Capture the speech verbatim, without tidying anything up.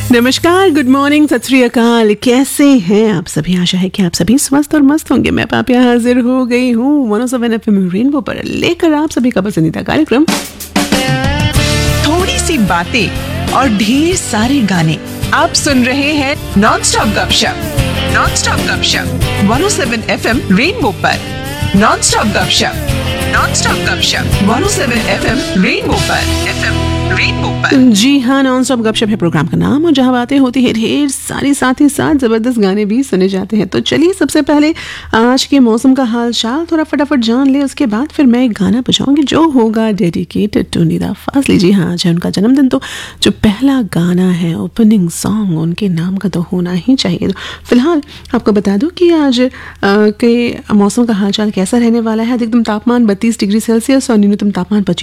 नमस्कार, good morning, सत श्री अकाल। कैसे हैं आप सभी? आशा है कि आप सभी स्वस्थ और मस्त होंगे। मैं पापिया हाजिर हो गई हूँ one O seven F M rainbow पर लेकर आप सभी का पसंदीदा कार्यक्रम थोड़ी सी बातें और ढेर सारे गाने। आप सुन रहे हैं नॉन स्टॉप गपशप नॉन स्टॉप गपशप one O seven F M rainbow पर। नॉन स्टॉप गपशप नॉन स्टॉप गपशप one O seven F M rainbow पर एफ एम रेनबो पर। जी हाँ, नॉन स्टॉप गपशप है प्रोग्राम का नाम, और जहाँ बातें होती है ढेर सारी, साथ ही साथ जबरदस्त गाने भी सुने जाते हैं। तो चलिए सबसे पहले आज के मौसम का हाल चाल थोड़ा फटाफट जान ले, उसके बाद फिर मैं एक गाना बजाऊंगी जो होगा डेडिकेटेड टू निदा फाजली। जी हाँ, आज है उनका जन्मदिन, तो जो पहला गाना है, ओपनिंग सॉन्ग, उनके नाम का तो होना ही चाहिए। तो फिलहाल आपको बता दूं कि आज आ, के मौसम का हाल चाल कैसा रहने वाला है। अधिकतम तापमान बत्तीस डिग्री सेल्सियस और न्यूनतम तापमान